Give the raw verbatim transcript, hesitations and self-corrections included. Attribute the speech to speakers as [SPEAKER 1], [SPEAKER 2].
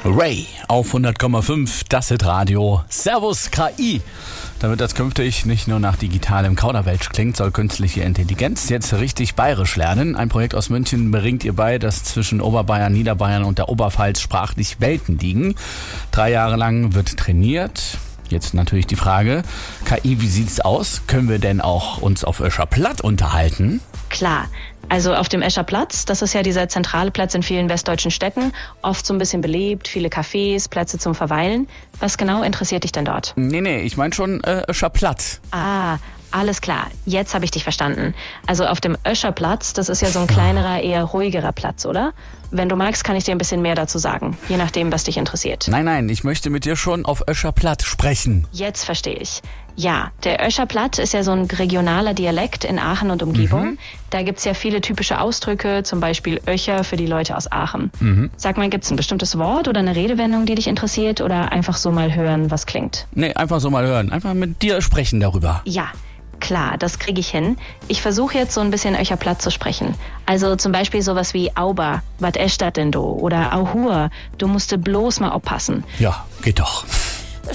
[SPEAKER 1] Ray auf hundert Komma fünf, das Hitradio. Servus K I. Damit das künftig nicht nur nach digitalem Kauderwelsch klingt, soll künstliche Intelligenz jetzt richtig bayerisch lernen. Ein Projekt aus München bringt ihr bei, dass zwischen Oberbayern, Niederbayern und der Oberpfalz sprachlich Welten liegen. Drei Jahre lang wird trainiert. Jetzt natürlich die Frage, K I, wie sieht's aus? Können wir denn auch uns auf Öscher Platt unterhalten?
[SPEAKER 2] Klar, also auf dem Escher Platz, das ist ja dieser zentrale Platz in vielen westdeutschen Städten, oft so ein bisschen belebt, viele Cafés, Plätze zum Verweilen. Was genau interessiert dich denn dort?
[SPEAKER 1] Nee, nee, ich meine schon äh, Öscher Platt.
[SPEAKER 2] Ah, alles klar, jetzt habe ich dich verstanden. Also auf dem Öscher Platz, das ist ja so ein kleinerer, eher ruhigerer Platz, oder? Wenn du magst, kann ich dir ein bisschen mehr dazu sagen, je nachdem, was dich interessiert.
[SPEAKER 1] Nein, nein, ich möchte mit dir schon auf Öscher Platt sprechen.
[SPEAKER 2] Jetzt verstehe ich. Ja, der Öscher Platt ist ja so ein regionaler Dialekt in Aachen und Umgebung. Mhm. Da gibt's ja viele typische Ausdrücke, zum Beispiel Öcher für die Leute aus Aachen. Mhm. Sag mal, gibt's ein bestimmtes Wort oder eine Redewendung, die dich interessiert, oder einfach so mal hören, was klingt?
[SPEAKER 1] Nee, einfach so mal hören. Einfach mit dir sprechen darüber.
[SPEAKER 2] Ja. Klar, das kriege ich hin. Ich versuche jetzt so ein bisschen Öcher Platt zu sprechen. Also zum Beispiel sowas wie Auber, wat ist dat denn do? Oder Auhur, du musst bloß mal aufpassen.
[SPEAKER 1] Ja, geht doch.